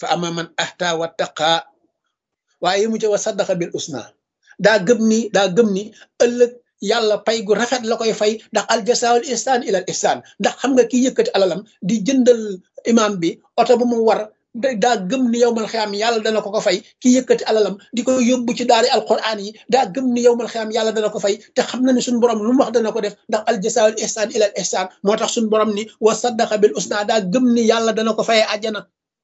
fa ama man ahta wa taqa waaye mu ca wa saddaqa bil usna daa gëm ni ëllëg yàlla pay gu rafet la koy fay ndax al jasaa'ul ihsaan ilal ihsaan ndax xam nga kii yëkkati alalam di jëndal imam bi oto bu mu war daa gëm ni yowmal xiyaam yàlla dana ko fay kii yëkkati alalam di ko yóbbu ci daari alquran yi daa gëm ni yowmal xiyaam yàlla dana ko fay te xam na ni suñu borom lu mu wax dana ko def ndax al jasaa'ul ihsaan ilal ihsaan moo tax suñu borom ni wa saddaqa bil usna daa gëm ni yàlla dana ko fayee àjjana.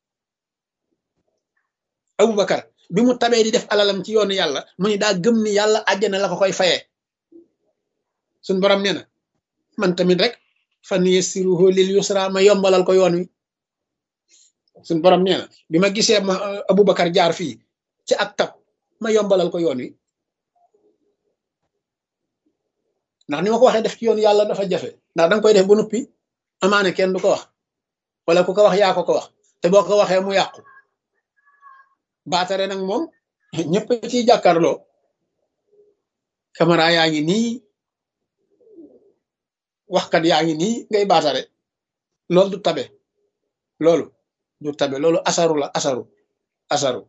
Abubakar bi mu tabee di def alalam ci yoonu yàlla mu ni daa gëm ni yàlla àjjana la ko koy fayee suñ borom nee na man tamit rek fan yassiruhu lil yusra ma yombalal ko yoon wi suñ borom nee na bi ma gisee ma Abubakar jaar fii ci ak tab ma yombalal ko yoon wi ndax ni ma ko waxee def ci yoonu yàlla dafa jafe ndax danga koy def ba noppi amaane kenn du ko wax wala ku ko wax yaa ko wax te boo ko waxee mu yàqu baatare nag moom ñëpp ciy jàkkaarloo caméra yaa ngi nii waxkat yaa ngi nii ngay baatare loolu du tabe loolu asaru la asaru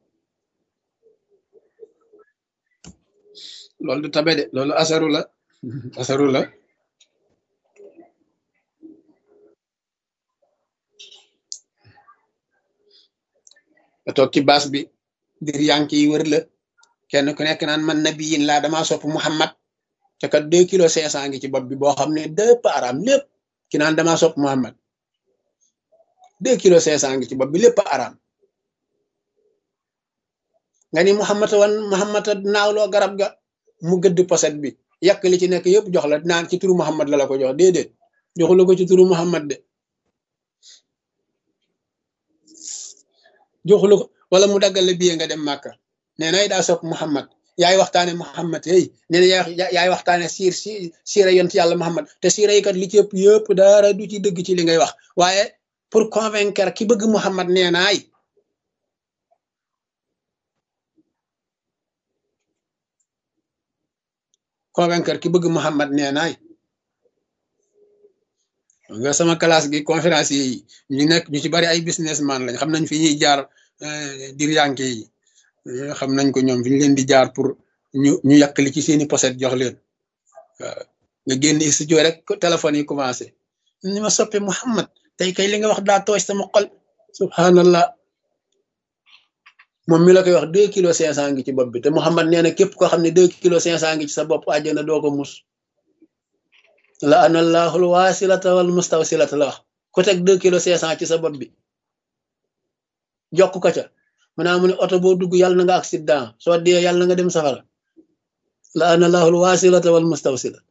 loolu du tabe de loolu asaru la nga toog ci baas bi dir yank yi wër la kenn ku nekk naan man nabiyin laa damaa sopp Muhammad te kat 2 kilos 500 ngi ci bopp bi boo xam ne dëpp araam lépp ki naan damaa sopp Muhammad 2 kilos 500 ngi ci bopp bi lépp araam nga ni Muhammad naawloo garab ga mu gëdd poset bi yàq li ci nekk yëpp jox la naan ci turu Muhammad la ko jox déedéet joxu la ko ci turu Muhammad de joxu la ko wala mu daggal la billet nga dem Màkka nee na daa sopp Muhammad yaay waxtaane Muhammad nee na yaay waxtaane siira yont yàlla Muhammad te siira yi kat li ci yëpp dara du ci dëgg ci li ngay wax waaye pour convaincre ki bëgg Muhammad nee naay nga sama classe gi conférence yi ñu nekk ñu ci bari ay businessman lañ xam nañ fi ñuy jaar dir yanke yi xam nañ ko ñoom fi ñu leen di jaar pour ñu yàq li ci seeni poset jox leen waaw nga génn studio rek téléphone yi commencé ni ma soppe Muhammad tey kay li nga wax daa tooy sama xol subhanallah moom mi la koy wax 2 kilos 500 ngi ci bopp bi te Muhammad nee na képp koo xam ne 2 kilos 500 ngi ci sa bopp àjjana doo ko mus la anallahul wasilata wal mustawsilata la wax ku teg 2 kilos 500 ci sa bopp bi jokk ko ca mu ne oto boo dugg yàlla na nga accident soo dee yàlla na nga dem safara la analahul wasilata wal mustawsila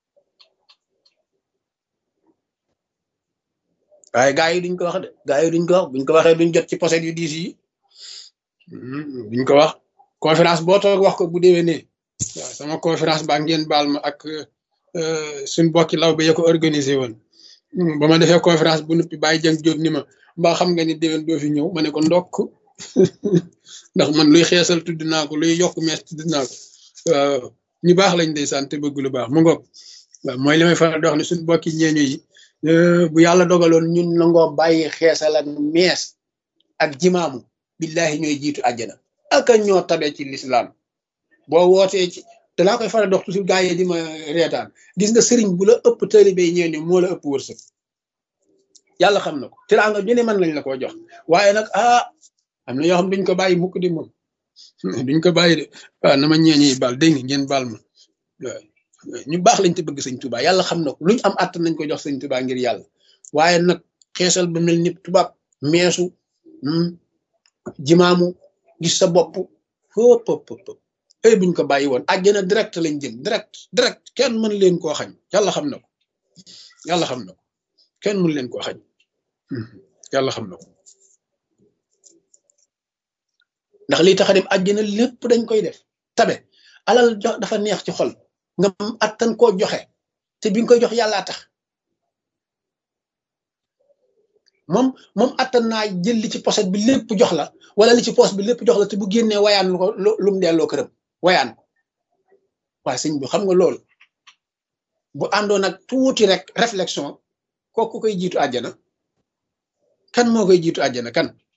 waaye gaa yi duñ ko wax de buñ ko waxee duñ jot ci poset yu diis yi duñ ko wax conférence boo toog wax ko bu déwénee waaw sama conférence ba ngeen baal ma ak suñ bokki law ba ya ko organisé woon ba ma defee conférence bu nuppi bàyyi jëng jóg ni ma mbaa xam nga ni déwén doo fi ñëw ma ne ko ndokk ndax man luy xeesal tudd naa ko luy yokk mees tudd naa ko waaw ñu baax lañ day sant bëgg lu baax mu ngoog waaw mooy li may faral di wax ne suñ bokki ñeeño yi bu yàlla dogaloon ñun nangoo bàyyi xeesal ak mees ak jimaamu billahi ñooy jiitu àjjana aka ñoo tabe ci lislaam boo wootee ci te laa koy faral dox toujours gaa yi di ma reetaan gis nga sëriñ bu la ëpp taalibe ñeeño moo la ëpp wërsëg yàlla xam na ko teraanga ju ne mën lañ la koo jox waaye nag am na yoo xam duñ ko bàyyi mukk di moom duñ ko bàyyi de waaw na ma ñeeño yi baal dégg nga ngeen baal ma waaw ñu baax lañ te bëgg sëñ Tuubaa yàlla xam na ko luñ am àtt nañ ko jox sëñ Tuubaa ngir yàlla waaye nag xeesal ba mel ni tubaab meesu jimaamu gis sa bopp fëpp ay buñ ko bàyyi woon àjjana direct lañ jëm direct kenn mën leen koo xañ yàlla xam na ko kenn mën leen koo xañ yàlla xam na ko ndax lii tax a dem àjjana lépp dañ koy def tabe alal dafa neex ci xol nga attan koo joxe te bi nga koy jox yàllaa tax moom attan naa jël li ci poset bi lépp jox la wala li ci poos bi lépp jox la te bu génnee wayaan lu ko lu mu delloo këram wayaan ko waaye sëñ bi xam nga loolu bu àndoon ak tuuti rek réflexion kooku koy jiitu àjjana kan moo koy jiitu àjjana kan